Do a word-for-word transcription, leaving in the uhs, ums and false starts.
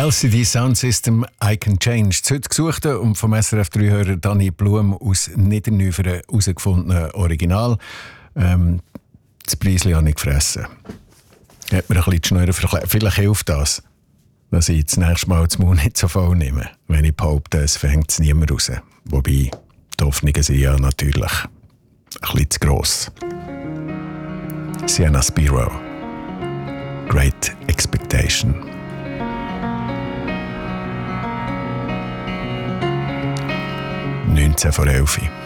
L C D Sound System «I Can Change». Das heute gesuchte und vom S R F drei-Hörer Dani Blum aus Niedernüferen herausgefundene Original. Ähm, das Preisli habe ich gefressen. Hat mir ein bisschen die Schnurren verklebt. Vielleicht hilft das, dass ich das nächste Mal das Maul nicht so voll nehme, wenn ich behaupte, es fängt es niemand raus. Wobei, die Hoffnungen sind ja natürlich ein bisschen zu gross. Sienna Spiro, Great Expectation. neunzehn vor elf.